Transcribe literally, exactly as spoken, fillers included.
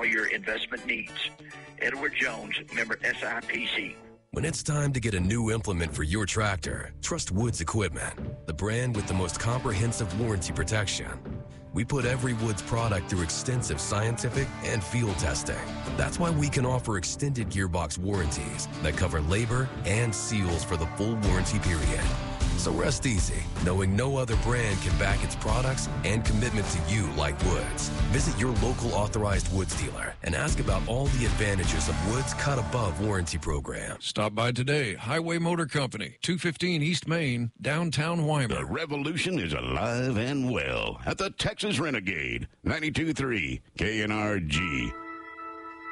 your investment needs. Edward Jones, member S I P C. When it's time to get a new implement for your tractor, trust Woods Equipment, the brand with the most comprehensive warranty protection. We put every Woods product through extensive scientific and field testing. That's why we can offer extended gearbox warranties that cover labor and seals for the full warranty period. So rest easy, knowing no other brand can back its products and commitment to you like Woods. Visit your local authorized Woods dealer and ask about all the advantages of Woods Cut Above warranty program. Stop by today. Highway Motor Company, two fifteen East Main, downtown Weimar. The revolution is alive and well at the Texas Renegade, ninety-two point three K N R G.